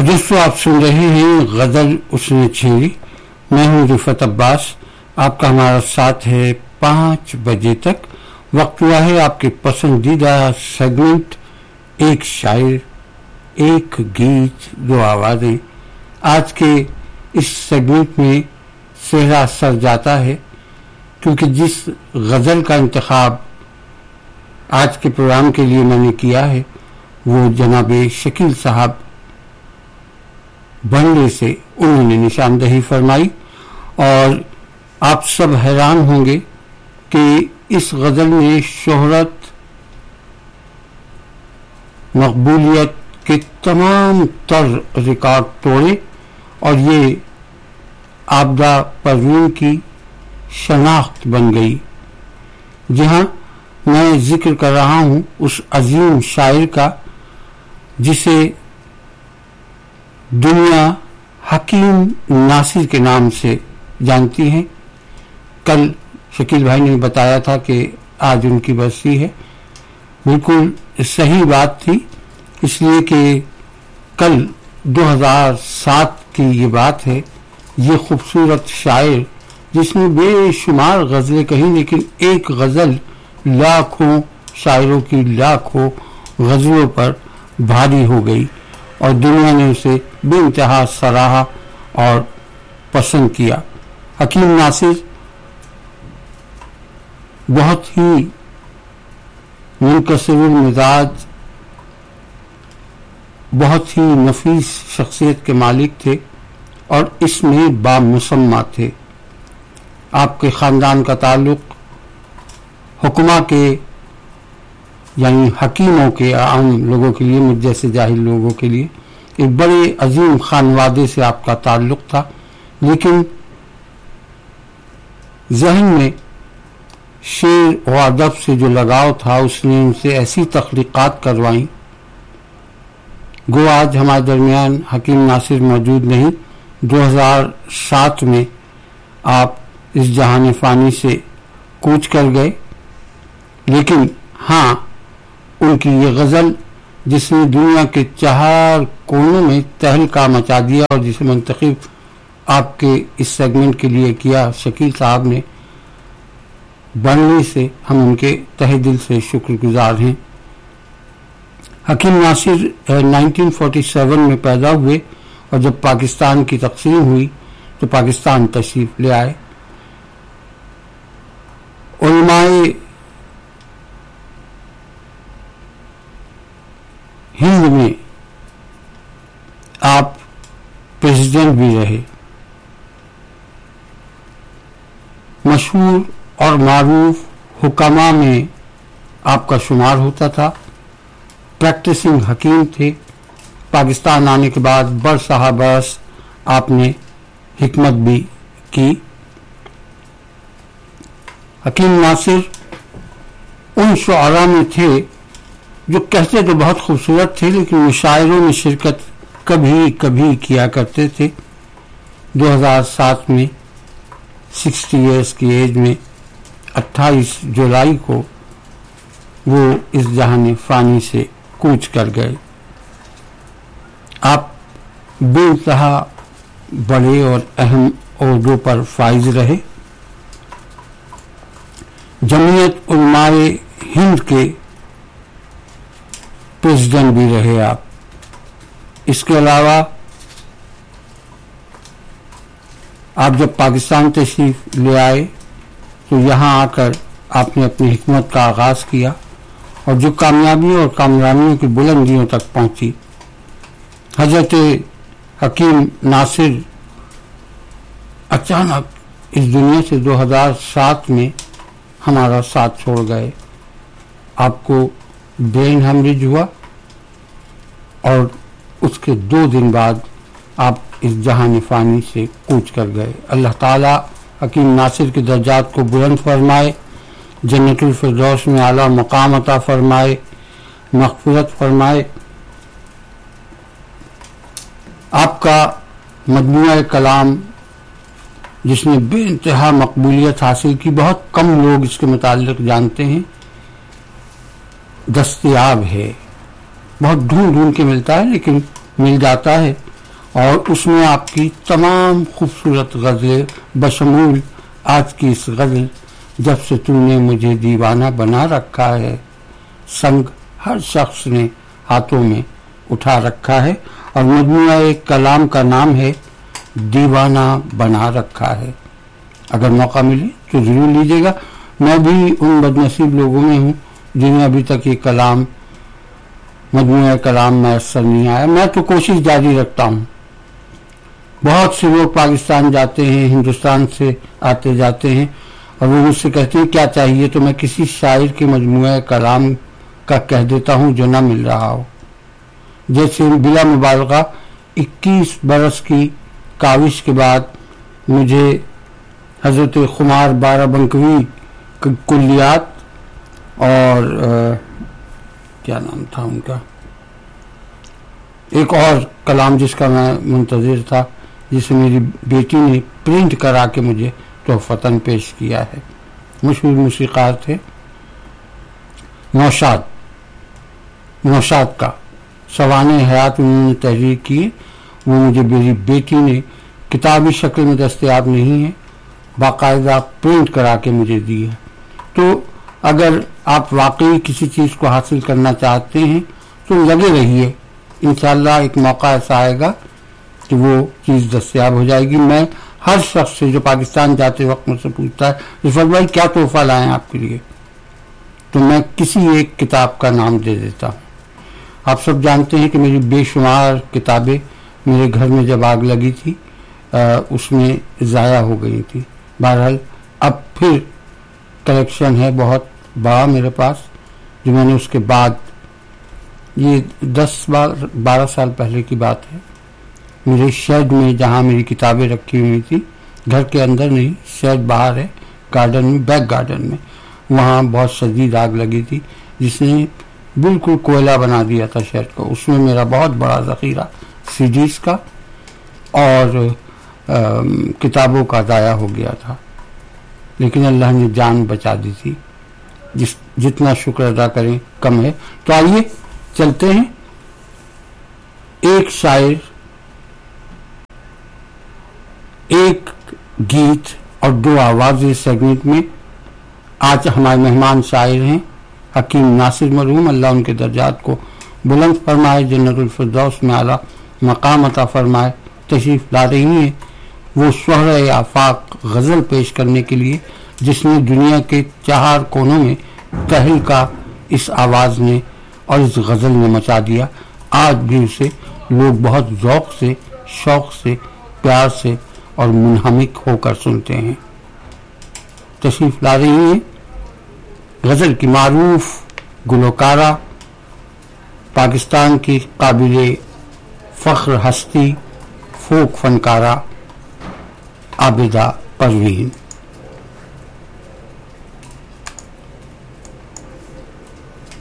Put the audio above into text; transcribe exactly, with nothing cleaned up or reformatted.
اور دوستوں آپ سن رہے ہیں غزل اس نے چھیڑی. میں ہوں رفعت عباس. آپ کا ہمارا ساتھ ہے پانچ بجے تک. وقت ہوا ہے آپ کے پسندیدہ سیگمنٹ ایک شاعر ایک گیت دو آوازیں. آج کے اس سیگمنٹ میں صحرا سر جاتا ہے کیونکہ جس غزل کا انتخاب آج کے پروگرام کے لیے میں نے کیا ہے وہ جناب شکیل صاحب بنڈے سے انہوں نے نشاندہی فرمائی. اور آپ سب حیران ہوں گے کہ اس غزل نے شہرت مقبولیت کے تمام تر ریکارڈ توڑے اور یہ آبدہ پروین کی شناخت بن گئی. جہاں میں ذکر کر رہا ہوں اس عظیم شاعر کا جسے دنیا حکیم ناصر کے نام سے جانتی ہے. کل شکیل بھائی نے بتایا تھا کہ آج ان کی برسی ہے. بالکل صحیح بات تھی اس لیے کہ کل دو ہزار سات کی یہ بات ہے. یہ خوبصورت شاعر جس نے بے شمار غزلیں کہیں لیکن ایک غزل لاکھوں شاعروں کی لاکھوں غزلوں پر بھاری ہو گئی اور دنیا نے اسے بے انتہا سراہا اور پسند کیا. حکیم ناصر بہت ہی منکسر المزاج بہت ہی نفیس شخصیت کے مالک تھے اور اس میں بامسمہ تھے. آپ کے خاندان کا تعلق حکما کے یعنی حکیموں کے عام لوگوں کے لیے مجھ جیسے جاہل لوگوں کے لیے ایک بڑے عظیم خانوادے سے آپ کا تعلق تھا. لیکن ذہن میں شعر و ادب سے جو لگاؤ تھا اس نے ان سے ایسی تخلیقات کروائیں. گو آج ہمارے درمیان حکیم ناصر موجود نہیں. دو ہزار سات میں آپ اس جہان فانی سے کوچ کر گئے. لیکن ہاں ان کی یہ غزل جس نے دنیا کے چار کونوں میں تہلکہ مچا دیا اور جسے منتخب آپ کے اس سیگمنٹ کے لیے کیا شکیل صاحب نے بننے سے ہم ان کے تہہ دل سے شکر گزار ہیں. حکیم ناصر نائنٹین فورٹی سیون میں پیدا ہوئے اور جب پاکستان کی تقسیم ہوئی تو پاکستان تشریف لے آئے. علماء ہند میں آپ پریزیڈنٹ بھی رہے. مشہور اور معروف حکما میں آپ کا شمار ہوتا تھا. پریکٹسنگ حکیم تھے. پاکستان آنے کے بعد برسہ برس آپ نے حکمت بھی کی. حکیم ناصر ان شعراء میں تھے جو کہتے تو بہت خوبصورت تھے لیکن مشاعروں میں شرکت کبھی کبھی کیا کرتے تھے. دو ہزار سات میں سکسٹی ایئرس کی ایج میں اٹھائیس جولائی کو وہ اس جہان فانی سے کوچ کر گئے. آپ بے انتہا بڑے اور اہم عہدوں پر فائز رہے. جمعیت علماء ہند کے پریزیڈنٹ بھی رہے آپ. اس کے علاوہ آپ جب پاکستان تشریف لے آئے تو یہاں آ کر آپ نے اپنی حکمت کا آغاز کیا اور جو کامیابی اور کامیابیوں کی بلندیوں تک پہنچی. حضرت حکیم ناصر اچانک اس دنیا سے دو ہزار سات میں ہمارا ساتھ چھوڑ گئے. آپ کو برین ہیمریج ہوا اور اس کے دو دن بعد آپ اس جہان فانی سے کوچ کر گئے. اللہ تعالی حکیم ناصر کے درجات کو بلند فرمائے, جنت الفردوس میں اعلیٰ مقام عطا فرمائے, مغفرت فرمائے. آپ کا مجموعہ کلام جس نے بے انتہا مقبولیت حاصل کی, بہت کم لوگ اس کے متعلق جانتے ہیں, دستیاب ہے. بہت ڈھونڈ ڈھونڈ کے ملتا ہے لیکن مل جاتا ہے. اور اس میں آپ کی تمام خوبصورت غزلیں بشمول آج کی اس غزل جب سے تو نے مجھے دیوانہ بنا رکھا ہے، سنگ ہر شخص نے ہاتھوں میں اٹھا رکھا ہے، اور مجموعہ ایک کلام کا نام ہے دیوانہ بنا رکھا ہے۔ اگر موقع ملے تو ضرور لیجیے گا۔ میں بھی ان بد نصیب لوگوں میں ہوں جنہیں ابھی تک یہ کلام مجموعہ کلام میسر نہیں آیا۔ میں تو کوشش جاری رکھتا ہوں۔ بہت سے لوگ پاکستان جاتے ہیں، ہندوستان سے آتے جاتے ہیں، اور وہ مجھ سے کہتے ہیں کیا چاہیے، تو میں کسی شاعر کے مجموعہ کلام کا کہہ دیتا ہوں جو نہ مل رہا ہو۔ جیسے بلا مبالغہ اکیس برس کی کاوش کے بعد مجھے حضرت خمار بارہ بنکوی کلیات اور کیا نام تھا ان کا، ایک اور کلام جس کا میں منتظر تھا، جسے میری بیٹی نے پرنٹ کرا کے مجھے تحفتاً پیش کیا ہے، مشہور موسیقار تھے نوشاد نوشاد کا سوانح حیات انہوں نے تحریر کی، وہ مجھے میری بیٹی نے کتابی شکل میں دستیاب نہیں ہے، باقاعدہ پرنٹ کرا کے مجھے دی ہے۔ تو اگر آپ واقعی کسی چیز کو حاصل کرنا چاہتے ہیں تو لگے رہیے، انشاءاللہ ایک موقع ایسا آئے گا کہ وہ چیز دستیاب ہو جائے گی۔ میں ہر شخص سے جو پاکستان جاتے وقت مجھ سے پوچھتا ہے رفعت بھائی کیا تحفہ لائیں آپ کے لیے، تو میں کسی ایک کتاب کا نام دے دیتا ہوں۔ آپ سب جانتے ہیں کہ میری بے شمار کتابیں میرے گھر میں جب آگ لگی تھی اس میں ضائع ہو گئی تھی۔ بہرحال اب پھر کلیکشن ہے بہت بڑا میرے پاس، جو میں نے اس کے بعد، یہ دس بارہ سال پہلے کی بات ہے، میرے شیڈ میں جہاں میری کتابیں رکھی ہوئی تھی، گھر کے اندر نہیں، شیڈ باہر ہے گارڈن میں، بیک گارڈن میں، وہاں بہت شدید آگ لگی تھی جس نے بالکل کوئلہ بنا دیا تھا شیڈ کو۔ اس میں میرا بہت بڑا ذخیرہ سی ڈیز کا اور کتابوں کا ضائع ہو گیا تھا، لیکن اللہ نے جان بچا دی تھی، جس جتنا شکر ادا کریں کم ہے۔ تو آئیے چلتے ہیں، ایک شاعر، ایک گیت اور دو آوازیں سیگمنٹ میں۔ آج ہمارے مہمان شاعر ہیں حکیم ناصر مرحوم، اللہ ان کے درجات کو بلند فرمائے، جنت الفردوس میں اعلیٰ مقام عطا فرمائے، تشریف لا رہی ہیں وہ شہرۂ آفاق غزل پیش کرنے کے لیے، جس نے دنیا کے چار کونوں میں تہلکہ اس آواز نے اور اس غزل نے مچا دیا۔ آج بھی اسے لوگ بہت ذوق سے، شوق سے، پیار سے اور منہمک ہو کر سنتے ہیں۔ تشریف لا رہی ہیں غزل کی معروف گلوکارہ، پاکستان کی قابل فخر ہستی، فوک فنکارہ عابدہ پروین۔